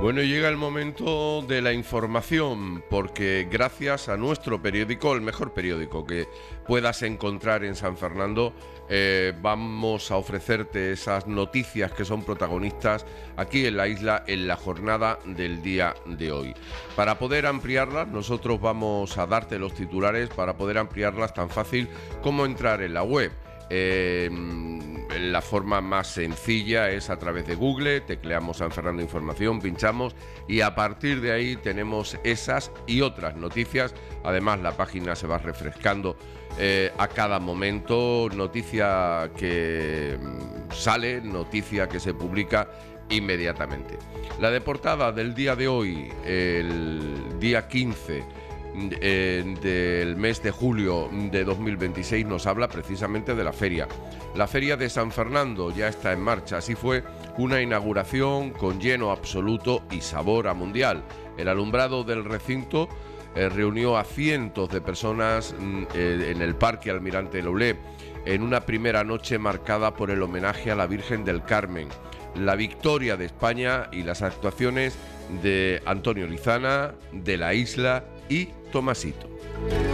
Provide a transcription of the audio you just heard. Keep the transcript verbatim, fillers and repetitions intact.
Bueno, llega el momento de la información, porque gracias a nuestro periódico, el mejor periódico que puedas encontrar en San Fernando, eh, vamos a ofrecerte esas noticias que son protagonistas aquí en la isla en la jornada del día de hoy. Para poder ampliarlas, nosotros vamos a darte los titulares. Para poder ampliarlas, tan fácil como entrar en la web. Eh, la forma más sencilla es a través de Google, tecleamos San Fernando Información, pinchamos y a partir de ahí tenemos esas y otras noticias. Además, la página se va refrescando eh, a cada momento, noticia que sale, noticia que se publica inmediatamente. La de portada del día de hoy, el día quince del mes de julio de dos mil veintiséis, nos habla precisamente de la feria. La feria de San Fernando ya está en marcha. Así fue una inauguración con lleno absoluto y sabor a mundial. El alumbrado del recinto eh, reunió a cientos de personas eh, en el Parque Almirante Loulé en una primera noche marcada por el homenaje a la Virgen del Carmen, la victoria de España y las actuaciones de Antonio Lizana, de La Isla y Tomasito.